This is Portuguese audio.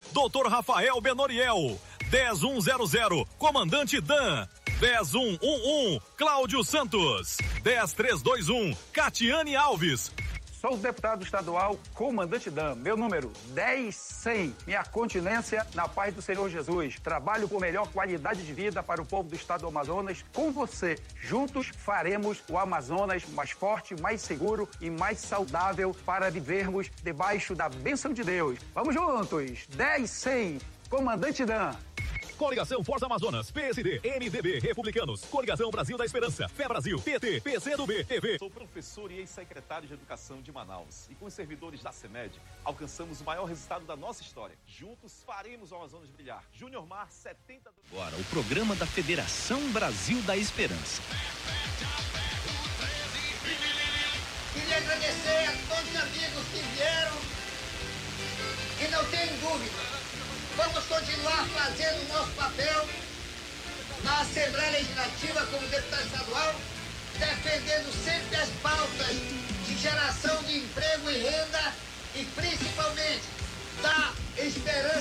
Dr. Rafael Benoriel. 10100, Comandante Dan. 10111, Cláudio Santos. 10321, Catiane Alves. Sou o deputado estadual Comandante Dan, meu número 10100. Minha continência na paz do Senhor Jesus. Trabalho por melhor qualidade de vida para o povo do estado do Amazonas. Com você, juntos faremos o Amazonas mais forte, mais seguro e mais saudável para vivermos debaixo da bênção de Deus. Vamos juntos, 10100, Comandante Dan. Coligação Força Amazonas, PSD, MDB, Republicanos, Coligação Brasil da Esperança, Fé Brasil, PT, PCdoB, TV. Sou professor e ex-secretário de Educação de Manaus. E com os servidores da CEMED, alcançamos o maior resultado da nossa história. Juntos faremos o Amazonas brilhar. Júnior Mar, 70... Agora, o programa da Federação Brasil da Esperança. Queria agradecer a todos os amigos que vieram e não tem dúvida. Vamos continuar fazendo o nosso papel na Assembleia Legislativa como deputado estadual, defendendo sempre as pautas de geração de emprego e renda e principalmente da esperança